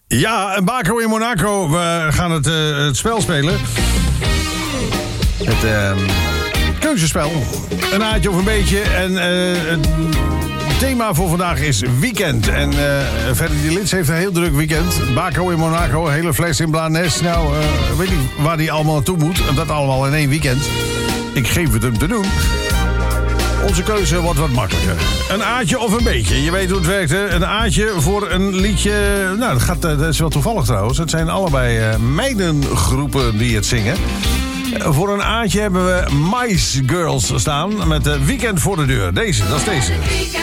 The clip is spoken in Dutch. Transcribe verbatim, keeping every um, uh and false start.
Ja, een Baco in Monaco. We gaan het, uh, het spel spelen. Het uh, keuzespel. Een aardje of een beetje. En uh, het thema voor vandaag is weekend. En uh, Ferdy Lits heeft een heel druk weekend. Baco in Monaco, hele fles in Blanes. Nou, uh, weet niet waar die allemaal naartoe moet. En dat allemaal in één weekend. Ik geef het hem te doen. Onze keuze wordt wat makkelijker. Een aardje of een beetje. Je weet hoe het werkt, hè? Een aardje voor een liedje. Nou, dat, gaat, dat is wel toevallig trouwens. Het zijn allebei uh, meidengroepen die het zingen. Uh, voor een aardje hebben we Mice Girls staan met uh, Weekend voor de deur. Deze, dat is deze.